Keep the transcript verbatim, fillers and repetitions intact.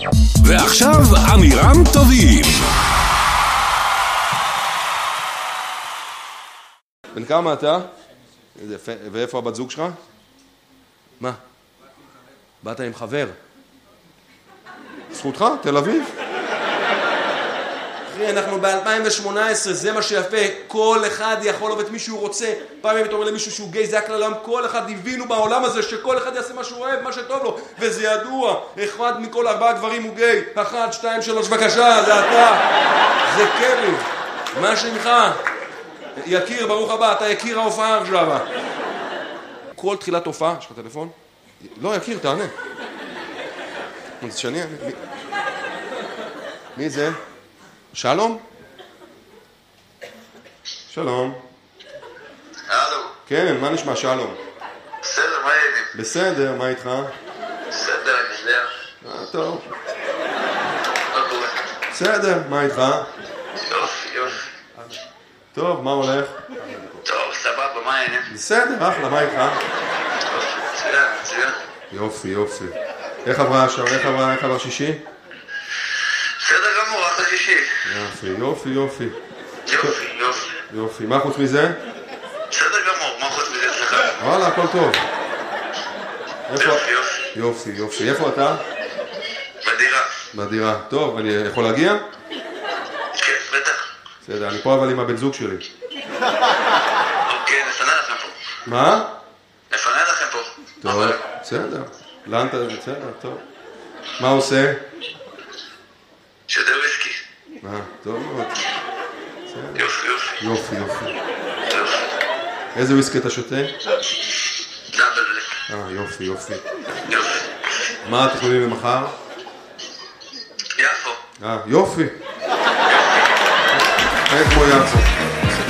ועכשיו אמירם טובים. בן כמה אתה? ואיפה הבת זוג שלך? מה? באת עם חבר? זכותך? תל אביב? אחי, אנחנו ב-אלפיים ושמונה עשרה, זה מה שיפה. כל אחד יכול לעבוד את מי שהוא רוצה. פעמים אתה אומר למישהו שהוא גיי, זה הכלל העולם. כל אחד הבינו בעולם הזה שכל אחד יעשה מה שהוא אוהב, מה שטוב לו. וזה ידוע. אחד מכל ארבעה גברים הוא גיי. אחת, שתיים, שלוש, בבקשה, זה אתה. זה קרי. מה שמך? יקיר, ברוך הבא, אתה יקיר ההופעה עכשיו. כל תחילת הופעה, יש לך טלפון? לא, יקיר, תענה. זה שאני... מי זה? שלום? שלום. הלו. כן, מה נשמע שלום? בסדר, מה העניינים? בסדר, מה איתך? בסדר, אני יודע. אה, טוב. מה קורה? בסדר, מה איתך? יופי, יופי. טוב, מה הולך? טוב, סבבה, מה העניינים? בסדר, אחלה, מה איתך? יופי, מצוין, מצוין. יופי, יופי. איך עברה השעה? איך עברה, איך עברה שישי? בסדר גמור, אחלה שישי. יופי, יופי, יופי. יופי, יופי. יופי, מה חוץ מזה? בסדר גמור, מה חוץ מזה אצלך? וואלה, הכל טוב. יופי, יופי. יופי, יופי. איפה אתה? בדירה. בדירה. טוב, אני יכול להגיע? כן, בטח. בסדר, אני פה אבל עם הבן זוג שלי. אוקיי, נפנה לכם פה. מה? נפנה לכם פה. טוב, בסדר. לאן אתה? בסדר, טוב. מה עושה? שותה וויסקי. אה, טוב מאוד. יופי, יופי. יופי, יופי. יופי. איזה וויסקי אתה שותה? דאבל בלק. אה, יופי, יופי. יופי. מה התכנונים למחר? יפו. אה, יופי. איך כמו יפו.